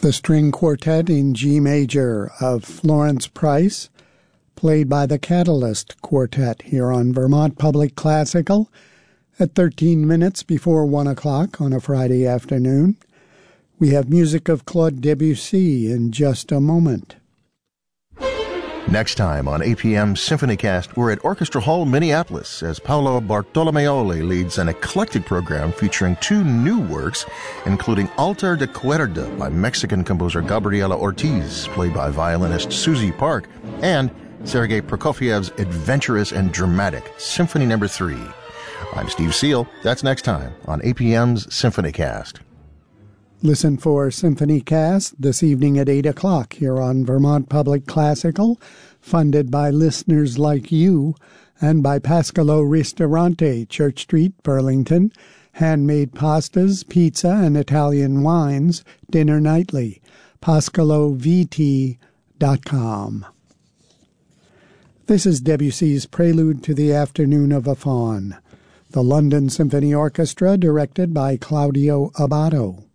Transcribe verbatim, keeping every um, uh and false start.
The string quartet in G major of Florence Price, played by the Catalyst Quartet here on Vermont Public Classical at thirteen minutes before one o'clock on a Friday afternoon. We have music of Claude Debussy in just a moment. Next time on A P M SymphonyCast, we're at Orchestra Hall, Minneapolis, as Paolo Bartolomeoli leads an eclectic program featuring two new works, including Altar de Cuerda by Mexican composer Gabriela Ortiz, played by violinist Susie Park, and Sergei Prokofiev's adventurous and dramatic Symphony Number Three. I'm Steve Seal. That's next time on A P M's SymphonyCast. Listen for SymphonyCast this evening at eight o'clock here on Vermont Public Classical, funded by listeners like you and by Pascolo Ristorante, Church Street, Burlington. Handmade pastas, pizza, and Italian wines, dinner nightly. pascalo v t dot com. This is Debussy's Prelude to the Afternoon of a Faun, the London Symphony Orchestra, directed by Claudio Abbado.